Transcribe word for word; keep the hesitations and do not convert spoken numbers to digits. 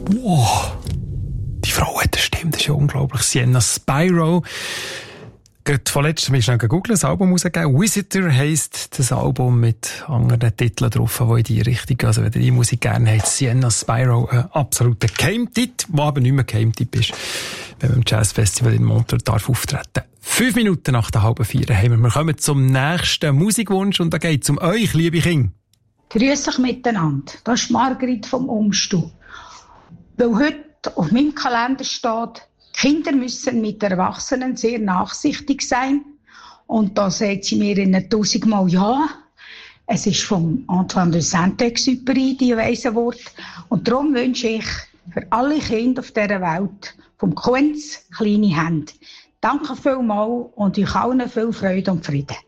Wow, die Frau hat eine Stimme, das ist ja unglaublich. Sienna Spyro. Gerade vorletzt habe ich schnell gegoogelt, das Album rausgegeben. Visitor heisst das Album mit anderen Titeln drauf, die in die Richtung, also wenn ihr die Musik gerne habt, Sienna Spyro, ein absoluter Geheimtipp, der aber nicht mehr Geheimtipp ist, wenn man im Jazzfestival in Montreux darf auftreten. Fünf Minuten nach der halben vier haben wir. Wir kommen zum nächsten Musikwunsch und da geht es um euch, liebe Kinder. Grüß euch miteinander. Das ist Margrit vom Umstu. Weil heute auf meinem Kalender steht, Kinder müssen mit Erwachsenen sehr nachsichtig sein. Und da sagt sie mir in tausendmal ja. Es ist vom Antoine de Saint-Exupéry, die weise Wort. Und darum wünsche ich für alle Kinder auf dieser Welt vom Kunz kleine Hände. Danke vielmals und euch allen viel Freude und Frieden.